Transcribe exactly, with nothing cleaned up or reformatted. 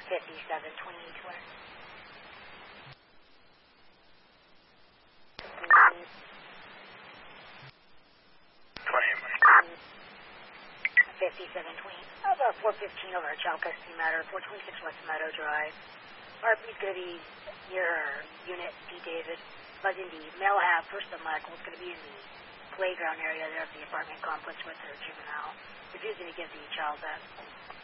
fifty-seven twenty-eight where? fifty-seven twenty. About four fifteen over at Chalcasty Matter, four twenty-six West Meadow Drive. R P's going to be near our unit, D. David. But in the Mel Ave, first of Michael, is going to be in the playground area there of the apartment complex with her juvenile. Refusing to give the child that.